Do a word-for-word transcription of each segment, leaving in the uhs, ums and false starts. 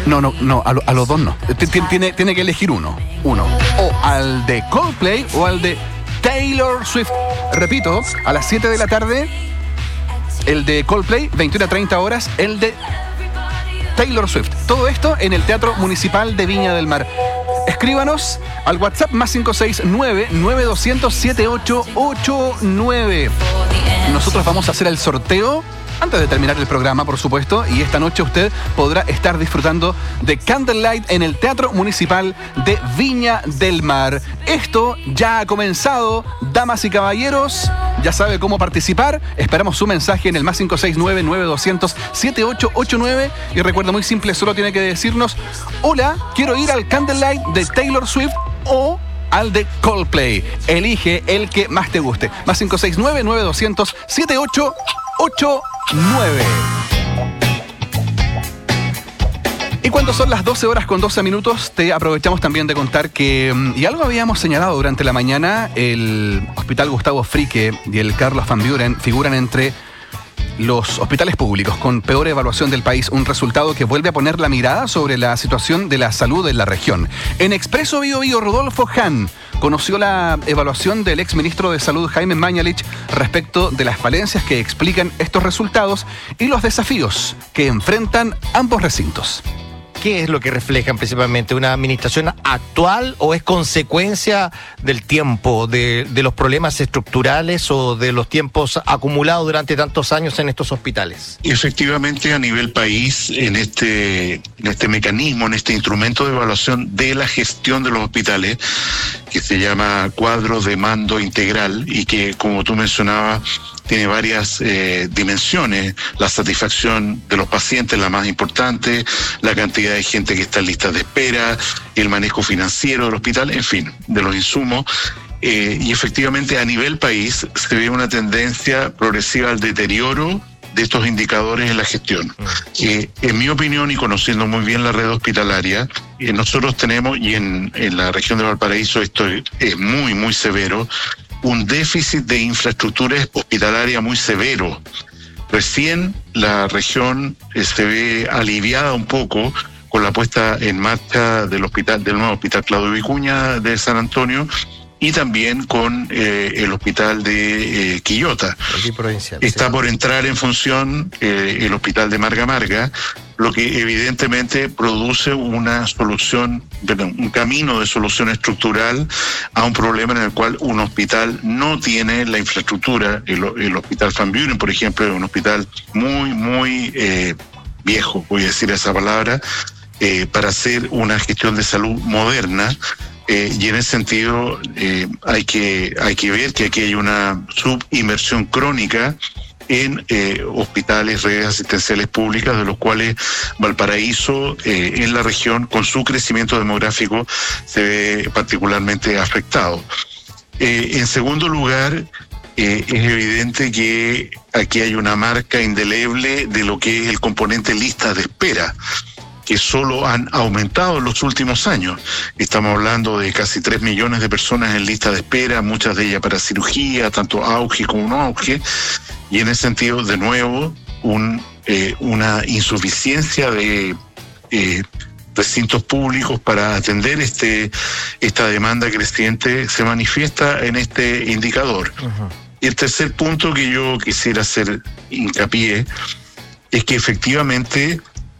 No, no, no, a, lo, a los dos no. Tiene, tiene que elegir uno. Uno. O al de Coldplay o al de Taylor Swift. Repito, a las siete de la tarde, el de Coldplay, veintiuna a treinta horas, el de Taylor Swift. Todo esto en el Teatro Municipal de Viña del Mar. Escríbanos al WhatsApp más cinco seis nueve, nueve dos cero cero, siete ocho ocho nueve. Nosotros vamos a hacer el sorteo antes de terminar el programa, por supuesto, y esta noche usted podrá estar disfrutando de Candlelight en el Teatro Municipal de Viña del Mar. Esto ya ha comenzado, damas y caballeros. Ya sabe cómo participar. Esperamos su mensaje en el más cinco seis nueve, nueve dos cero cero, siete ocho ocho nueve. Y recuerda, muy simple, solo tiene que decirnos: hola, quiero ir al Candlelight de Taylor Swift o al de Coldplay. Elige el que más te guste. Más cinco seis nueve, nueve dos cero cero, siete ocho ocho nueve. Y cuando son las doce horas con doce minutos, te aprovechamos también de contar que, y algo habíamos señalado durante la mañana, el Hospital Gustavo Fricke y el Carlos Van Buren figuran entre los hospitales públicos con peor evaluación del país, un resultado que vuelve a poner la mirada sobre la situación de la salud en la región. En Expreso Bio Bio, Rodolfo Hahn conoció la evaluación del exministro de Salud Jaime Mañalich respecto de las falencias que explican estos resultados y los desafíos que enfrentan ambos recintos. ¿Qué es lo que reflejan principalmente? ¿Una administración actual o es consecuencia del tiempo, de, de los problemas estructurales o de los tiempos acumulados durante tantos años en estos hospitales? Efectivamente, a nivel país, en este, en este mecanismo, en este instrumento de evaluación de la gestión de los hospitales, que se llama cuadro de mando integral y que, como tú mencionabas, tiene varias eh, dimensiones: la satisfacción de los pacientes, la más importante, la cantidad de gente que está en listas de espera, el manejo financiero del hospital, en fin, de los insumos. Eh, y efectivamente, a nivel país se ve una tendencia progresiva al deterioro de estos indicadores en la gestión. Eh, en mi opinión, y conociendo muy bien la red hospitalaria, eh, nosotros tenemos, y en, en la región de Valparaíso esto es muy, muy severo, un déficit de infraestructura hospitalaria muy severo. Recién la región eh, se ve aliviada un poco con la puesta en marcha del hospital, del nuevo hospital Claudio Vicuña de San Antonio, y también con eh, el hospital de eh, Quillota. Aquí provincial, Está sí. por entrar en función eh, el hospital de Marga Marga, lo que evidentemente produce una solución, perdón, un camino de solución estructural a un problema en el cual un hospital no tiene la infraestructura. El, el hospital Van Buren, por ejemplo, es un hospital muy, muy eh, viejo, voy a decir esa palabra, eh, para hacer una gestión de salud moderna. Eh, y en ese sentido eh, hay que hay que ver que aquí hay una subinversión crónica en eh, hospitales, redes asistenciales públicas, de los cuales Valparaíso, eh, en la región, con su crecimiento demográfico, se ve particularmente afectado. Eh, en segundo lugar, eh, es evidente que aquí hay una marca indeleble de lo que es el componente lista de espera, que solo han aumentado en los últimos años. Estamos hablando de casi tres millones de personas en lista de espera, muchas de ellas para cirugía, tanto auge como no auge, y en ese sentido, de nuevo, un, eh, una insuficiencia de eh, recintos públicos para atender este, esta demanda creciente se manifiesta en este indicador. Uh-huh. Y el tercer punto que yo quisiera hacer hincapié es que efectivamente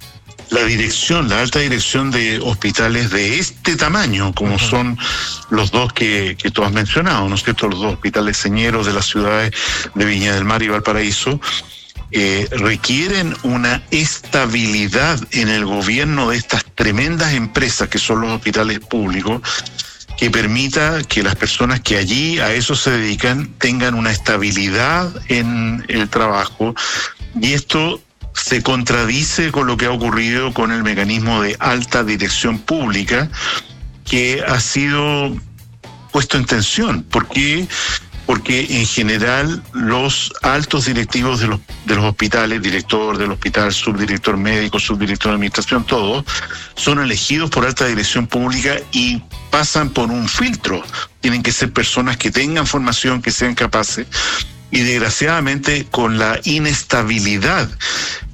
la dirección, la alta dirección de hospitales de este tamaño, como uh-huh. son los dos que, que tú has mencionado, ¿no es cierto?, los dos hospitales señeros de las ciudades de Viña del Mar y Valparaíso, eh, requieren una estabilidad en el gobierno de estas tremendas empresas que son los hospitales públicos, que permita que las personas que allí a eso se dedican tengan una estabilidad en el trabajo. Y esto se contradice con lo que ha ocurrido con el mecanismo de alta dirección pública, que ha sido puesto en tensión. ¿Por qué? Porque en general los altos directivos de los, de los hospitales, director del hospital, subdirector médico, subdirector de administración, todos son elegidos por alta dirección pública y pasan por un filtro. Tienen que ser personas que tengan formación, que sean capaces. Y desgraciadamente, con la inestabilidad